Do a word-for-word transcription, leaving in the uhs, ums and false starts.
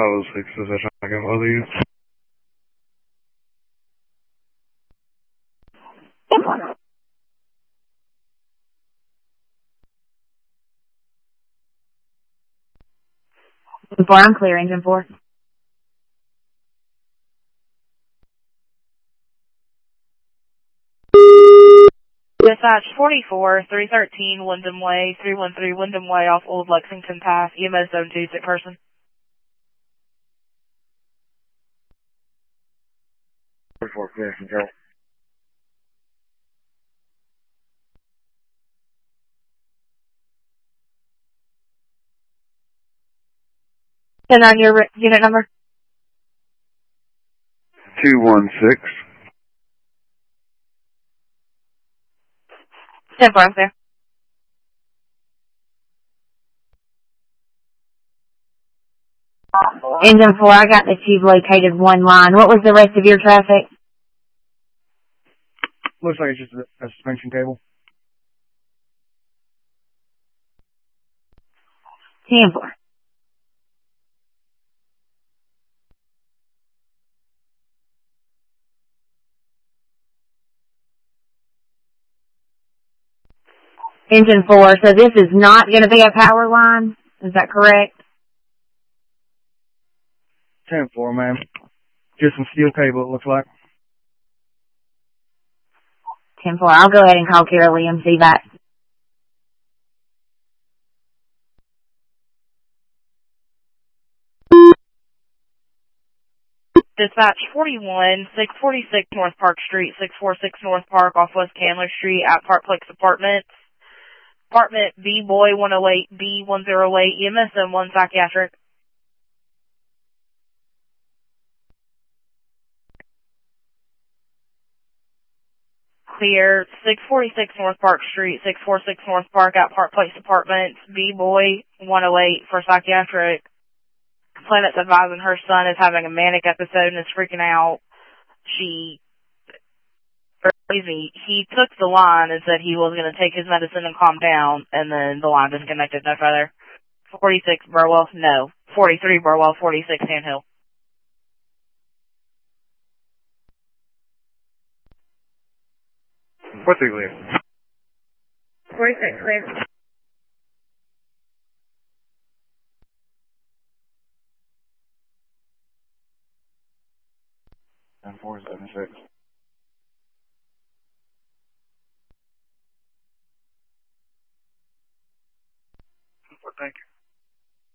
oh six, is that I can bother you? Before I'm clear, engine four. Dispatch forty-four, three thirteen Wyndham Way, three one three Wyndham Way off Old Lexington Path, E M S zone two, sick person. forty-four, clear control. Send on your unit number. two one six. ten four, I'm clear. Engine four, I got that you've located one line. What was the rest of your traffic? Looks like it's just a, a suspension cable. ten four. Engine four, so this is not going to be a power line? Is that correct? ten four, ma'am. Just some steel cable, it looks like. ten four, I'll go ahead and call Carol Lee and see that. Dispatch forty-one, six forty-six North Park Street, six forty-six North Park off West Candler Street at Parkplex Apartments. Apartment B Boy one oh eight, B one oh eight, E M S zone one psychiatric. Clear, six forty-six North Park Street, six forty-six North Park at Parkplex Apartments, B Boy one oh eight for psychiatric. Complainant's advising her son is having a manic episode and is freaking out. She, crazy. He took the line and said he was going to take his medicine and calm down, and then the line disconnected no further. forty-six Burwell, no. forty-three Burwell, forty-six Sandhill. What's the clear? forty-six, clear. ten four seven six.